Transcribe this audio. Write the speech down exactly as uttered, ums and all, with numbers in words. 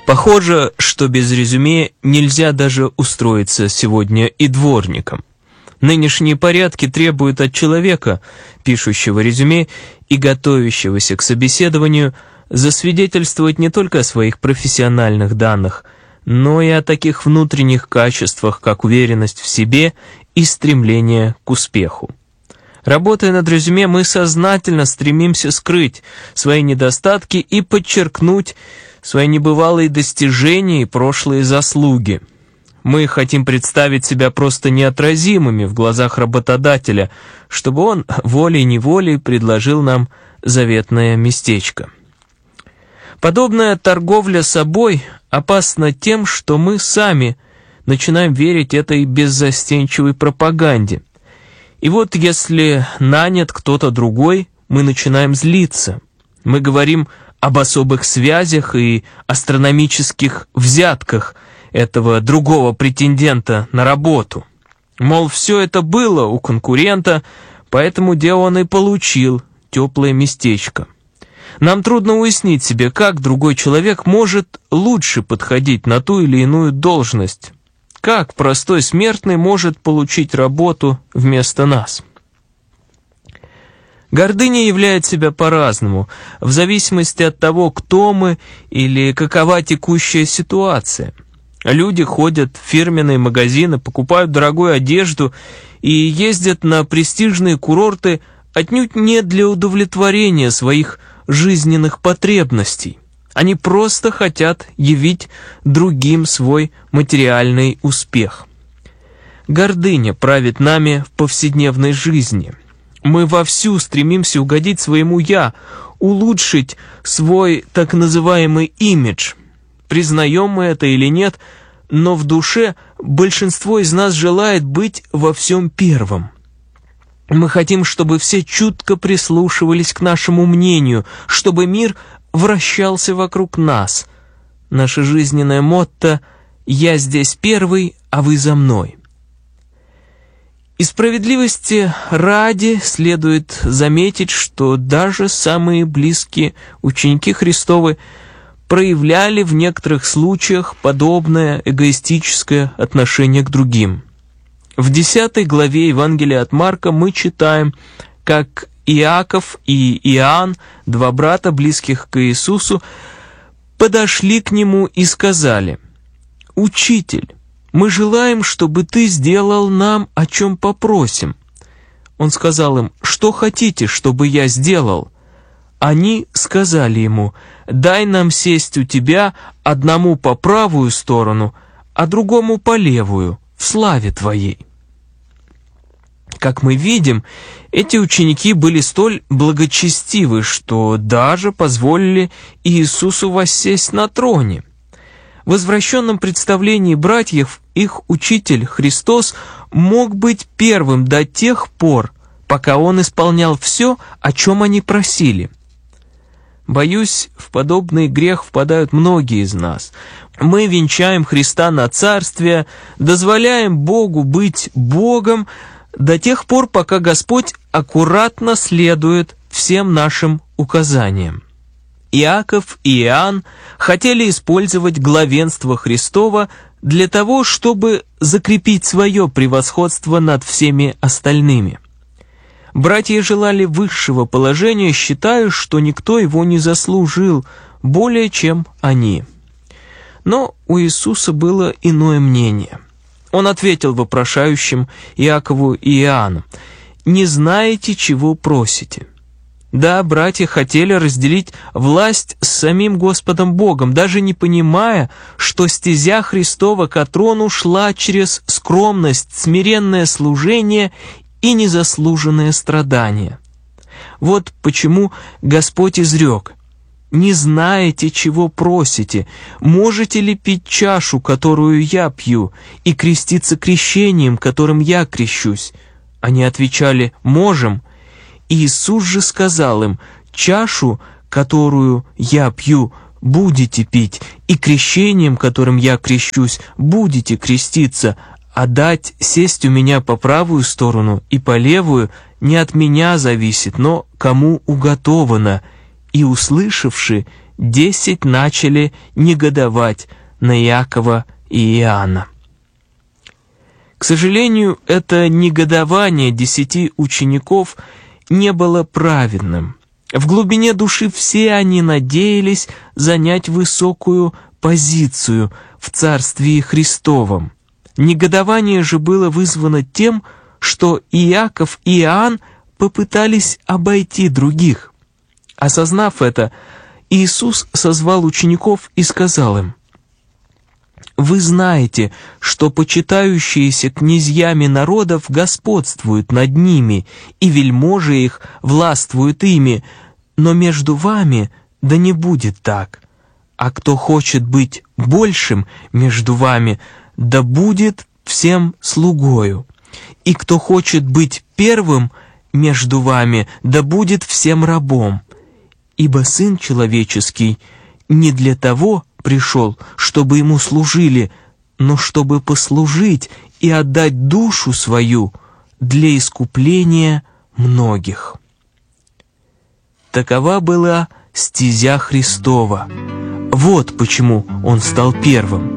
Похоже, что без резюме нельзя даже устроиться сегодня и дворником. Нынешние порядки требуют от человека, пишущего резюме и готовящегося к собеседованию, засвидетельствовать не только о своих профессиональных данных, но и о таких внутренних качествах, как уверенность в себе и стремление к успеху. Работая над резюме, мы сознательно стремимся скрыть свои недостатки и подчеркнуть свои небывалые достижения и прошлые заслуги. Мы хотим представить себя просто неотразимыми в глазах работодателя, чтобы он волей-неволей предложил нам заветное местечко. Подобная торговля собой опасна тем, что мы сами начинаем верить этой беззастенчивой пропаганде. И вот если нанят кто-то другой, мы начинаем злиться. Мы говорим об особых связях и астрономических взятках этого другого претендента на работу. Мол, все это было у конкурента, поэтому где он и получил теплое местечко. Нам трудно уяснить себе, как другой человек может лучше подходить на ту или иную должность. Как простой смертный может получить работу вместо нас? Гордыня являет себя по-разному, в зависимости от того, кто мы или какова текущая ситуация. Люди ходят в фирменные магазины, покупают дорогую одежду и ездят на престижные курорты отнюдь не для удовлетворения своих жизненных потребностей. Они просто хотят явить другим свой материальный успех. Гордыня правит нами в повседневной жизни. Мы вовсю стремимся угодить своему «я», улучшить свой так называемый имидж. Признаем мы это или нет, но в душе большинство из нас желает быть во всем первым. Мы хотим, чтобы все чутко прислушивались к нашему мнению, чтобы мир вращался вокруг нас. Наше жизненное мотто «Я здесь первый, а вы за мной». И справедливости ради следует заметить, что даже самые близкие ученики Христовы проявляли в некоторых случаях подобное эгоистическое отношение к другим. В десятой главе Евангелия от Марка мы читаем, как Иаков и Иоанн, два брата, близких к Иисусу, подошли к Нему и сказали: «Учитель, мы желаем, чтобы Ты сделал нам, о чем попросим». Он сказал им: «Что хотите, чтобы я сделал?» Они сказали ему: «Дай нам сесть у Тебя, одному по правую сторону, а другому по левую, в славе Твоей». Как мы видим, эти ученики были столь благочестивы, что даже позволили Иисусу воссесть на троне. В извращенном представлении братьев их учитель Христос мог быть первым до тех пор, пока он исполнял все, о чем они просили. Боюсь, в подобный грех впадают многие из нас. Мы венчаем Христа на царствие, дозволяем Богу быть Богом до тех пор, пока Господь аккуратно следует всем нашим указаниям. Иаков и Иоанн хотели использовать главенство Христова для того, чтобы закрепить свое превосходство над всеми остальными. Братья желали высшего положения, считая, что никто его не заслужил более, чем они. Но у Иисуса было иное мнение. Он ответил вопрошающим Иакову и Иоанну: «Не знаете, чего просите». Да, братья хотели разделить власть с самим Господом Богом, даже не понимая, что стезя Христова к трону шла через скромность, смиренное служение и незаслуженное страдание. Вот почему Господь изрек: «Не знаете, чего просите, можете ли пить чашу, которую я пью, и креститься крещением, которым я крещусь?» Они отвечали: «Можем». Иисус же сказал им: «Чашу, которую я пью, будете пить, и крещением, которым я крещусь, будете креститься, а дать сесть у меня по правую сторону и по левую не от меня зависит, но кому уготовано». И, услышавши, десять начали негодовать на Иакова и Иоанна. К сожалению, это негодование десяти учеников не было праведным. В глубине души все они надеялись занять высокую позицию в Царстве Христовом. Негодование же было вызвано тем, что Иаков и Иоанн попытались обойти других. Осознав это, Иисус созвал учеников и сказал им: «Вы знаете, что почитающиеся князьями народов господствуют над ними, и вельможи их властвуют ими, но между вами да не будет так. А кто хочет быть большим между вами, да будет всем слугою. И кто хочет быть первым между вами, да будет всем рабом. Ибо Сын Человеческий не для того пришел, чтобы Ему служили, но чтобы послужить и отдать душу свою для искупления многих». Такова была стезя Христова. Вот почему Он стал первым.